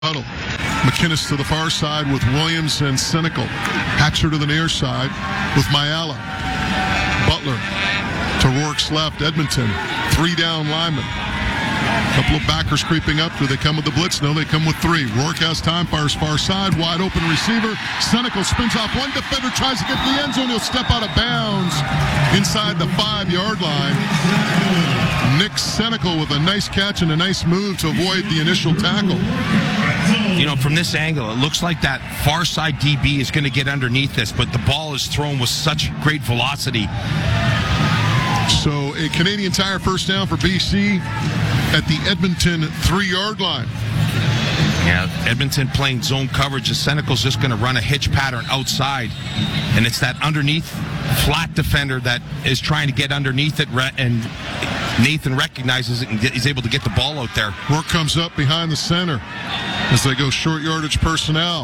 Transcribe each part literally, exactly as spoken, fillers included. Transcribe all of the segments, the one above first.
huddle. McInnes to the far side with Williams and Senecal. Hatcher to the near side with Mayala. Butler to Rourke's left. Edmonton, three down linemen. A couple of backers creeping up. Do they come with the blitz? No, they come with three. Rourke has time, fires far side, wide open receiver. Senecal spins off one defender, tries to get to the end zone. He'll step out of bounds inside the five-yard line. Nick Senecal with a nice catch and a nice move to avoid the initial tackle. You know, from this angle, it looks like that far side D B is going to get underneath this, but the ball is thrown with such great velocity. So a Canadian Tire first down for B C at the Edmonton three-yard line. Yeah, Edmonton playing zone coverage. The Senecal's just going to run a hitch pattern outside, and it's that underneath flat defender that is trying to get underneath it, and Nathan recognizes it and is able to get the ball out there. Rourke comes up behind the center as they go short yardage personnel.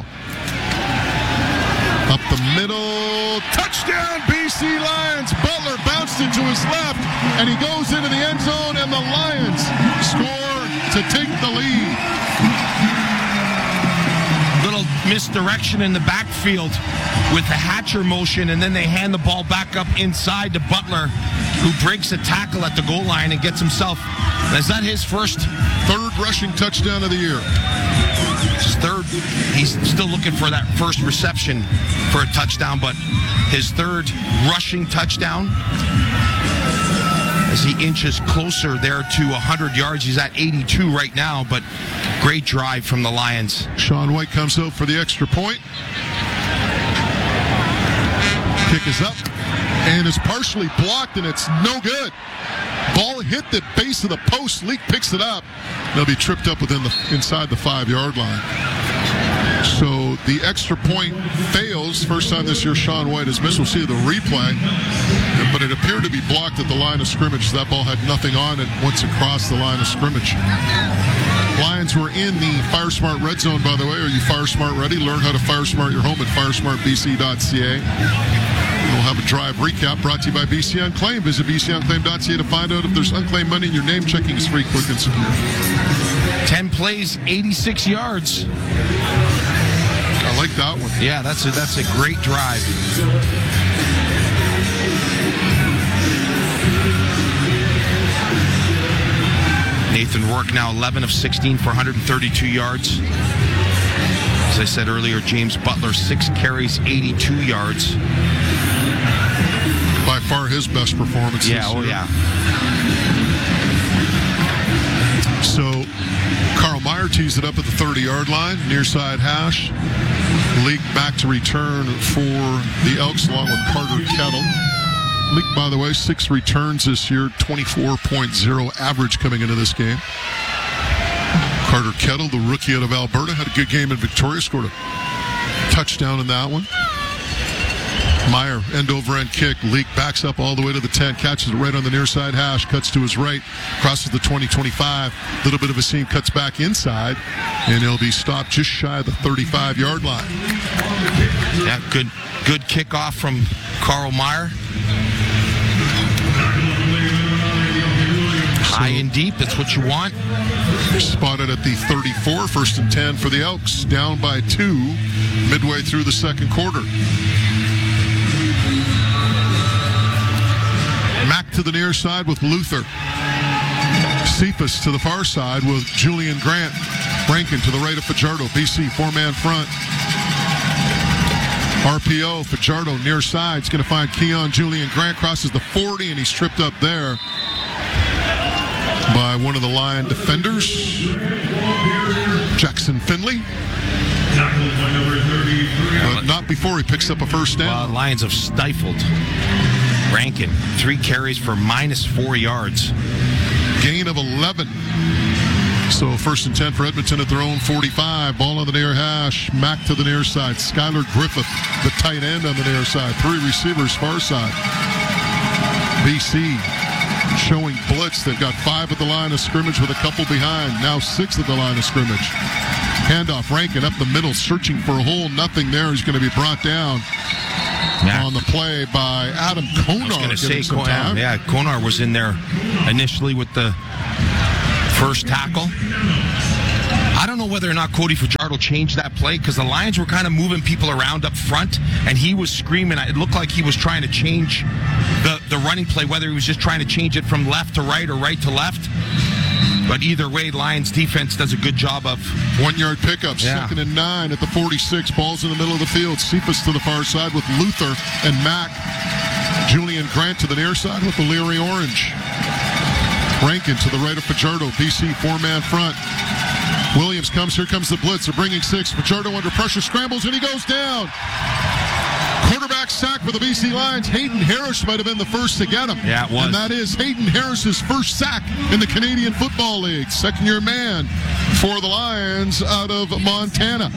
Up the middle, touchdown B C Lions. Butler bounced into his left, and he goes into the end zone, and the Lions score to take the lead. Little misdirection in the backfield with the Hatcher motion, and then they hand the ball back up inside to Butler, who breaks a tackle at the goal line and gets himself, is that his first? Third rushing touchdown of the year. His third, he's still looking for that first reception for a touchdown, but his third rushing touchdown as he inches closer there to one hundred yards. He's at eighty-two right now, but great drive from the Lions. Sean White comes out for the extra point. Kick is up and is partially blocked, and it's no good. Ball hit the base of the post. Leak picks it up. They'll be tripped up within the inside the five-yard line. So the extra point fails. First time this year Sean White has missed. We'll see the replay. But it appeared to be blocked at the line of scrimmage. That ball had nothing on it once it crossed the line of scrimmage. Lions were in the FireSmart Red Zone, by the way. Are you FireSmart ready? Learn how to FireSmart your home at firesmart b c dot c a. We'll have a drive recap brought to you by B C Unclaimed. Visit b c unclaimed dot c a to find out if there's unclaimed money in your name. Checking is free, quick, and secure. ten plays, eighty-six yards. I like that one. Yeah, that's a, that's a great drive. Nathan Rourke now eleven of sixteen for one hundred thirty-two yards. As I said earlier, James Butler, six carries, eighty-two yards. By far his best performance. Yeah, oh yeah. So Carl Meyer tees it up at the thirty-yard line, near side hash. Leak back to return for the Elks along with Carter Kettle. Leak, by the way, six returns this year, twenty-four point oh average coming into this game. Carter Kettle, the rookie out of Alberta, had a good game in Victoria, scored a touchdown in that one. Meyer, end over end kick. Leak backs up all the way to the ten, catches it right on the near side hash, cuts to his right, crosses the twenty twenty-five. Little bit of a seam, cuts back inside, and he'll be stopped just shy of the thirty-five-yard line. Yeah, good, good kickoff from Carl Meyer. High and deep, that's what you want. Spotted at the thirty-four, first and ten for the Elks, down by two midway through the second quarter. Mack to the near side with Luther. Cephas to the far side with Julian Grant. Rankin to the right of Fajardo. B C four-man front. R P O, Fajardo near side. He's going to find Keon Julian Grant. Crosses the forty, and he's tripped up there by one of the Lion defenders, Jackson Finley. But not before he picks up a first down. Well, Lions have stifled Rankin. Three carries for minus four yards. Gain of eleven. So first and ten for Edmonton at their own forty-five. Ball on the near hash. Mack to the near side. Skylar Griffith, the tight end on the near side. Three receivers far side. B C showing blitz. They've got five at the line of scrimmage with a couple behind. Now six at the line of scrimmage. Handoff, Rankin up the middle, searching for a hole. Nothing there. He's going to be brought down yeah. on the play by Adam Konar. I was going to say, Konar, yeah, Konar was in there initially with the first tackle. How don't know whether or not Cody Fajardo changed that play because the Lions were kind of moving people around up front, and he was screaming. It looked like he was trying to change the, the running play, whether he was just trying to change it from left to right or right to left. But either way, Lions defense does a good job of one-yard pickup, yeah. second and nine at the forty-six. Ball's in the middle of the field. Cephas to the far side with Luther and Mack. Julian Grant to the near side with O'Leary Orange. Rankin to the right of Fajardo. B C four-man front. Williams comes. Here comes the blitz. They're bringing six. Fajardo under pressure, scrambles, and he goes down. Quarterback sack for the B C Lions. Hayden Harris might have been the first to get him. Yeah, it was. And that is Hayden Harris's first sack in the Canadian Football League. Second-year man for the Lions out of Montana.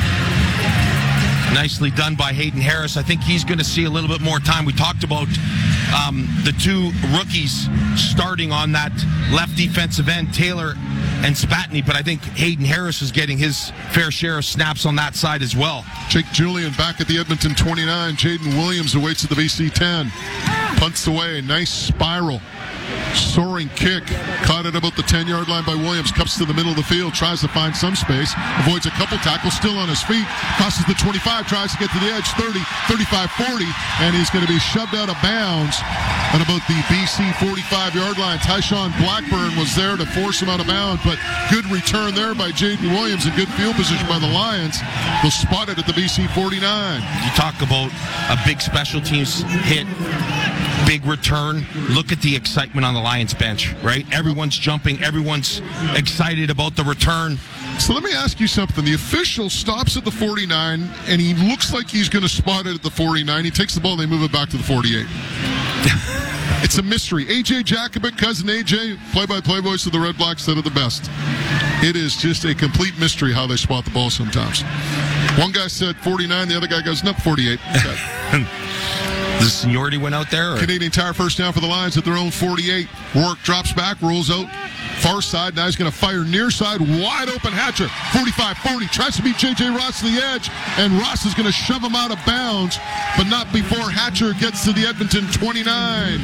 Nicely done by Hayden Harris. I think he's going to see a little bit more time. We talked about um, the two rookies starting on that left defensive end, Taylor and Spatney, but I think Hayden Harris is getting his fair share of snaps on that side as well. Jake Julian back at the Edmonton twenty-nine. Jaden Williams awaits at the B C ten. Punts away. Nice spiral. Soaring kick. Caught at about the ten-yard line by Williams. Cups to the middle of the field. Tries to find some space. Avoids a couple tackles. Still on his feet. Crosses the twenty-five. Tries to get to the edge. thirty, thirty-five, forty. And he's going to be shoved out of bounds at about the B C forty-five-yard line. Tyshawn Blackburn was there to force him out of bounds, but good return there by Jaden Williams and good field position by the Lions. They'll spot it at the B C forty-nine. You talk about a big special teams hit, big return. Look at the excitement on the Lions bench, right? Everyone's jumping. Everyone's excited about the return. So let me ask you something. The official stops at the forty-nine, and he looks like he's going to spot it at the forty-nine. He takes the ball, and they move it back to the forty-eight. It's a mystery. A J Jakovic, cousin A J, play-by-play voice of the Red Blacks, said it the best. It is just a complete mystery how they spot the ball sometimes. One guy said forty-nine, the other guy goes, no, forty-eight. Okay. The seniority went out there? Or? Canadian Tire first down for the Lions at their own forty-eight. Rourke drops back, rolls out. Far side, now he's going to fire near side, wide open Hatcher, forty-five forty, tries to beat J J Ross to the edge, and Ross is going to shove him out of bounds, but not before Hatcher gets to the Edmonton twenty-nine.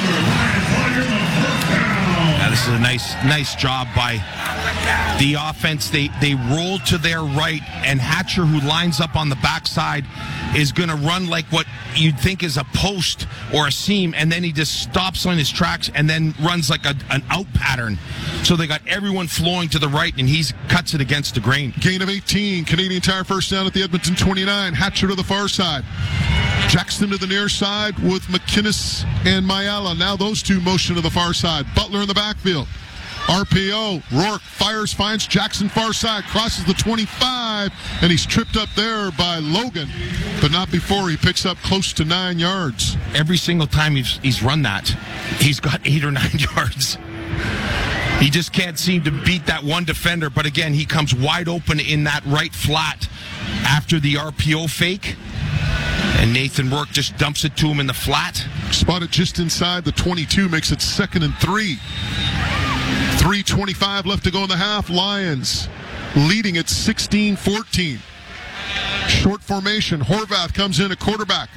Yeah, this is a nice nice job by the offense. They, they roll to their right, and Hatcher, who lines up on the backside, is going to run like what you'd think is a post or a seam, and then he just stops on his tracks and then runs like a, an out pattern. So they got everyone flowing to the right, and he cuts it against the grain. Gain of eighteen. Canadian Tire first down at the Edmonton twenty-nine. Hatcher to the far side. Jackson to the near side with McInnes and Mayala. Now those two motion to the far side. Butler in the backfield. R P O. Rourke fires, finds Jackson far side, crosses the twenty-five, and he's tripped up there by Logan, but not before he picks up close to nine yards. Every single time he's, he's run that, he's got eight or nine yards. He just can't seem to beat that one defender, but again, he comes wide open in that right flat after the R P O fake, and Nathan Rourke just dumps it to him in the flat. Spotted just inside the twenty-two, makes it second and three. three twenty-five left to go in the half. Lions leading at sixteen fourteen. Short formation. Horvath comes in at quarterback.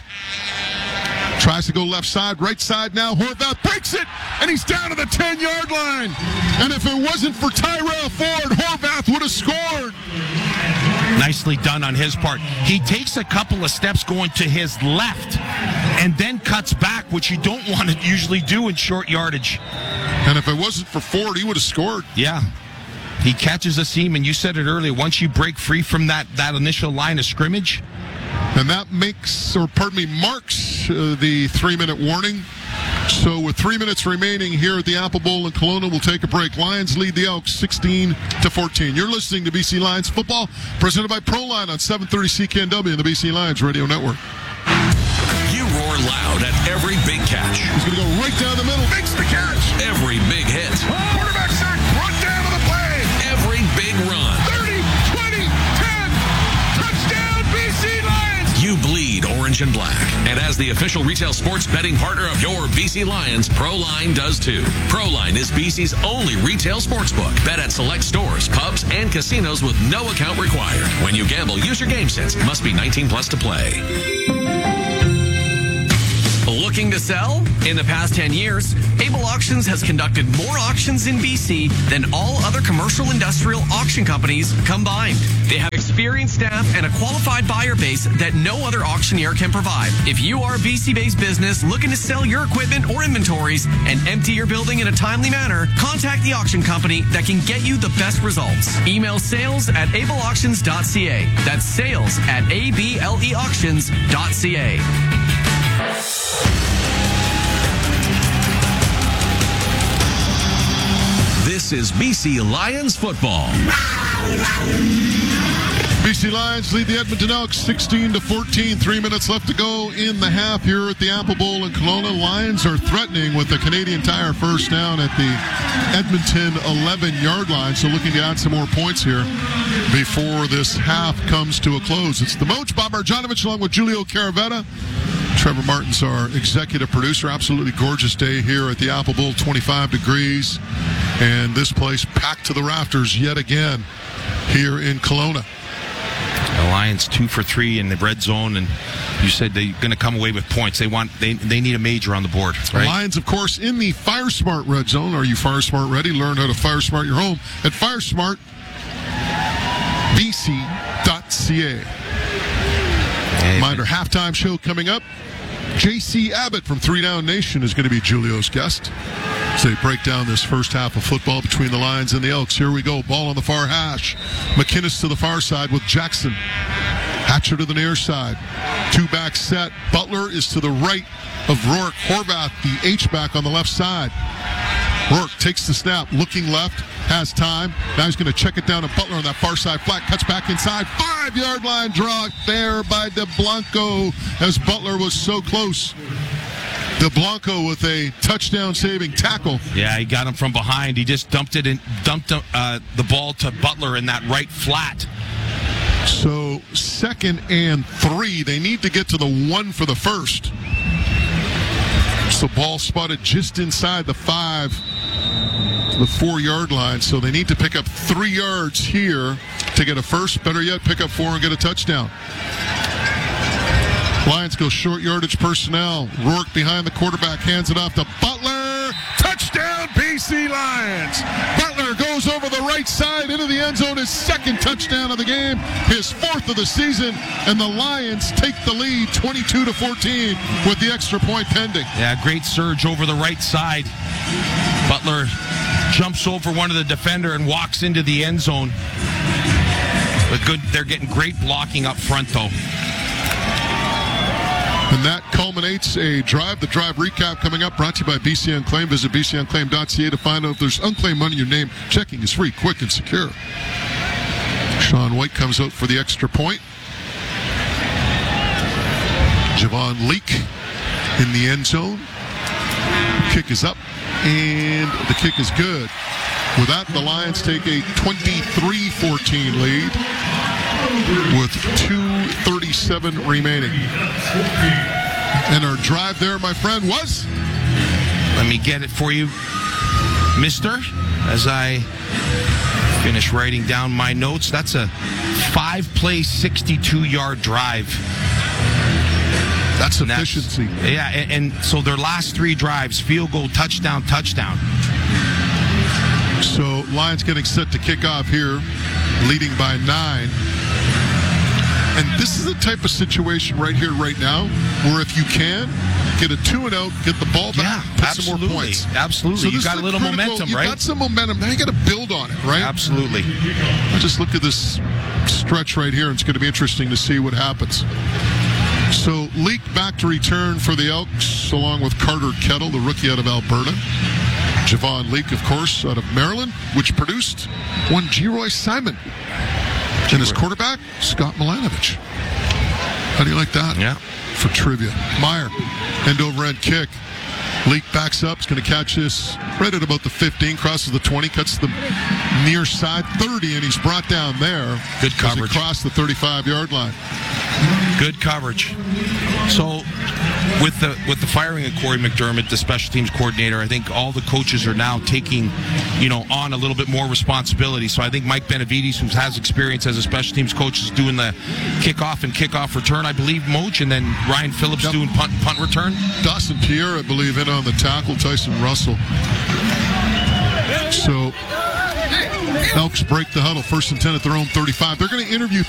Tries to go left side, right side now. Horvath breaks it, and he's down to the ten-yard line. And if it wasn't for Tyrell Ford, Horvath would have scored. Nicely done on his part. He takes a couple of steps going to his left and then cuts back, which you don't want to usually do in short yardage. And if it wasn't for Ford, he would have scored. Yeah. He catches a seam, and you said it earlier, once you break free from that, that initial line of scrimmage. And that makes, or pardon me, marks uh, the three-minute warning. So with three minutes remaining here at the Apple Bowl in Kelowna, we'll take a break. Lions lead the Elks sixteen to fourteen. You're listening to B C Lions Football, presented by Proline on seven thirty C K N W and the B C Lions Radio Network. You roar loud at every big catch. He's going to go right down the middle. Makes the catch. Every big hit. Quarterback sack. Run down to the play. Every big run. thirty, twenty, ten. Touchdown, B C Lions. You bleed orange and black. And as the official retail sports betting partner of your B C Lions, Proline does too. Proline is B C's only retail sportsbook. Bet at select stores, pubs, and casinos with no account required. When you gamble, use your game sense. Must be nineteen plus to play. Looking to sell? In the past ten years, Able Auctions has conducted more auctions in B C than all other commercial industrial auction companies combined. They have experienced staff and a qualified buyer base that no other auctioneer can provide. If you are a B C-based business looking to sell your equipment or inventories and empty your building in a timely manner, contact the auction company that can get you the best results. Email sales at able auctions dot c a. That's sales at a b l e auctions dot c a. This is B C Lions football. B C Lions lead the Edmonton Elks sixteen to fourteen. Three minutes left to go in the half here at the Apple Bowl in Kelowna. Lions are threatening with the Canadian Tire first down at the Edmonton eleven-yard line. So looking to add some more points here before this half comes to a close. It's the Moach, Bob Marjanovic, along with Julio Caravetta. Trevor Martin's our executive producer. Absolutely gorgeous day here at the Apple Bowl, twenty-five degrees. And this place packed to the rafters yet again here in Kelowna. The Lions two for three in the red zone, and you said they're going to come away with points. They want they they need a major on the board, right? The Lions, of course, in the FireSmart red zone. Are you FireSmart ready? Learn how to FireSmart your home at firesmart b c dot c a. Reminder, halftime show coming up. J C Abbott from Three Down Nation is going to be Julio's guest as they break down this first half of football between the Lions and the Elks. Here we go. Ball on the far hash. McInnes to the far side with Jackson. Hatcher to the near side. Two-back set. Butler is to the right of Rourke. Horvath, the H-back on the left side. Rourke takes the snap, looking left, has time. Now he's going to check it down to Butler on that far side flat. Cuts back inside. Five-yard line draw there by DeBlanco as Butler was so close. DeBlanco with a touchdown-saving tackle. Yeah, he got him from behind. He just dumped it in, dumped uh, the ball to Butler in that right flat. So second and three. They need to get to the one for the first. So ball spotted just inside the five, the four-yard line. So they need to pick up three yards here to get a first. Better yet, pick up four and get a touchdown. Lions go short yardage personnel. Rourke behind the quarterback, hands it off to Butler. Touchdown, B C Lions. Butler goes over the right side into the end zone. His second touchdown of the game, his fourth of the season, and the Lions take the lead twenty-two to fourteen with the extra point pending. Yeah, great surge over the right side. Butler jumps over one of the defender and walks into the end zone. But good, they're getting great blocking up front, though. And that culminates a drive. The drive recap coming up, brought to you by B C Unclaimed. Visit b c unclaimed dot c a to find out if there's unclaimed money in your name. Checking is free, quick, and secure. Sean White comes out for the extra point. Javon Leak in the end zone. Kick is up, and the kick is good. With that, the Lions take a twenty-three fourteen lead with two thirty-seven remaining. And our drive there, my friend, was? Let me get it for you, mister, as I finish writing down my notes. That's a five-play, sixty-two-yard drive. That's And efficiency. That's, yeah, and, and so their last three drives, field goal, touchdown, touchdown. So Lions getting set to kick off here, leading by nine. And this is the type of situation right here, right now, where if you can, get a two and out, get the ball back, Yeah, put absolutely. some more points. Absolutely. So You this got is a little critical. momentum, you right? You got some momentum. Now you got to build on it, right? Absolutely. I just look at this stretch right here, and it's going to be interesting to see what happens. So Leak back to return for the Elks, along with Carter Kettle, the rookie out of Alberta. Javon Leak, of course, out of Maryland, which produced one G-Roy Simon. And his quarterback, Scott Milanovich. How do you like that? Yeah. For trivia. Meyer, end over end kick. Leak backs up. He's going to catch this right at about the fifteen, crosses the twenty, cuts the near side thirty, and he's brought down there. Good coverage. Across the thirty-five-yard line. Good coverage. So with the with the firing of Corey McDermott, the special teams coordinator, I think all the coaches are now taking, you know, on a little bit more responsibility. So I think Mike Benavides, who has experience as a special teams coach, is doing the kickoff and kickoff return, I believe, Moach, and then Ryan Phillips yep. doing punt punt return. Dawson Pierre, I believe, in on the tackle. Tyson Russell. So Elks break the huddle, first and ten at their own thirty-five. They're going to interview